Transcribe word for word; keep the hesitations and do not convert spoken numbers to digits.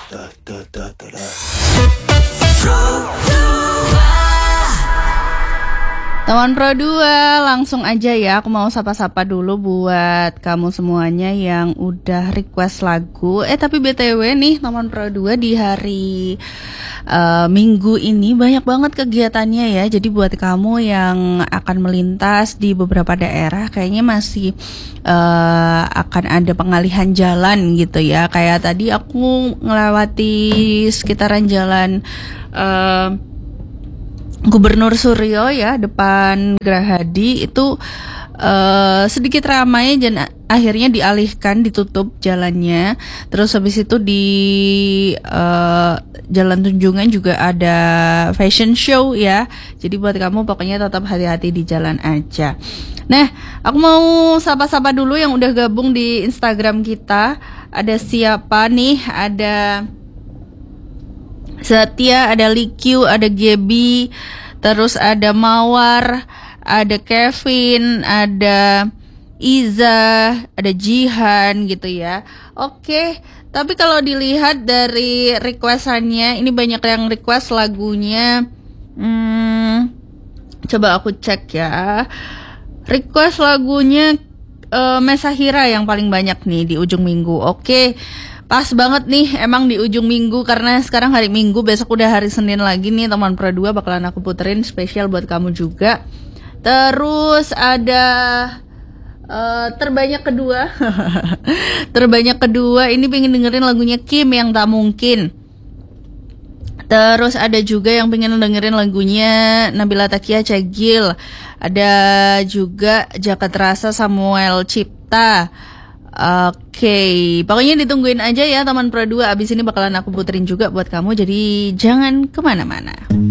Da, da, da, da, da. Teman Pro dua, langsung aja ya, aku mau sapa-sapa dulu buat kamu semuanya yang udah request lagu. Eh tapi B T W nih teman Pro dua, di hari uh, Minggu ini banyak banget kegiatannya ya. Jadi buat kamu yang akan melintas di beberapa daerah, kayaknya masih uh, akan ada pengalihan jalan gitu ya. Kayak tadi aku ngelewati sekitaran jalan uh, Gubernur Suryo ya, depan Gerahadi itu uh, sedikit ramai dan akhirnya dialihkan, ditutup jalannya. Terus habis itu di uh, Jalan Tunjungan juga ada fashion show ya. Jadi buat kamu pokoknya tetap hati-hati di jalan aja. Nah, aku mau sapa-sapa dulu yang udah gabung di Instagram kita. Ada siapa nih? Ada Setia, ada Likyu, ada Gebi, terus ada Mawar, ada Kevin, ada Iza, ada Jihan gitu ya. Oke, tapi kalau dilihat dari requestannya, ini banyak yang request lagunya. Hmm, coba aku cek ya. Request lagunya uh, Mesahira yang paling banyak nih di ujung minggu. Oke. Pas banget nih emang di ujung minggu, karena sekarang hari Minggu, besok udah hari Senin lagi nih teman Pro dua, bakalan aku puterin spesial buat kamu juga. Terus ada uh, terbanyak kedua terbanyak kedua ini pengen dengerin lagunya Kim yang Tak Mungkin. Terus ada juga yang pengen dengerin lagunya Nabila Takia Cegil. Ada juga Jakat Rasa Samuel Cipta. Oke, okay. Pokoknya ditungguin aja ya teman Pro dua. Abis ini bakalan aku puterin juga buat kamu, jadi jangan kemana-mana.